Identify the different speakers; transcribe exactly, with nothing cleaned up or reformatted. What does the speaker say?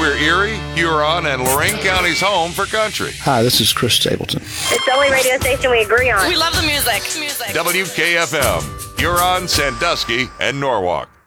Speaker 1: We're Erie, Huron, and Lorain County's home for country.
Speaker 2: Hi, this is Chris Stapleton.
Speaker 3: It's the only radio station we agree on.
Speaker 4: We love the music. Music.
Speaker 1: W K F M, Huron, Sandusky, and Norwalk.